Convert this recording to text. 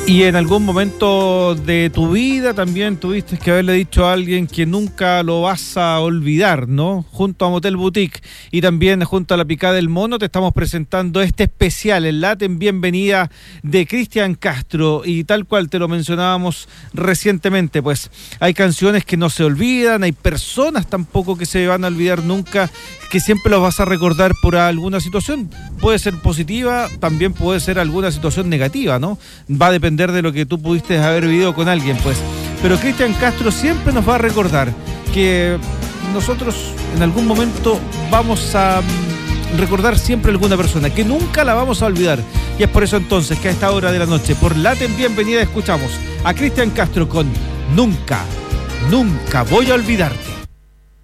Y en algún momento de tu vida también tuviste que haberle dicho a alguien que nunca lo vas a olvidar, ¿no? Junto a Motel Boutique y también junto a La Picada del Mono te estamos presentando este especial, el Latin Bienvenida de Cristian Castro, y tal cual te lo mencionábamos recientemente, pues hay canciones que no se olvidan, hay personas tampoco que se van a olvidar nunca, que siempre los vas a recordar por alguna situación. Puede ser positiva, también puede ser alguna situación negativa, ¿no? Va a depender de lo que tú pudiste haber vivido con alguien, pues. Pero Cristian Castro siempre nos va a recordar que nosotros en algún momento vamos a recordar siempre a alguna persona, que nunca la vamos a olvidar. Y es por eso entonces que a esta hora de la noche, por Latin Bienvenida, escuchamos a Cristian Castro con Nunca, nunca voy a olvidarte.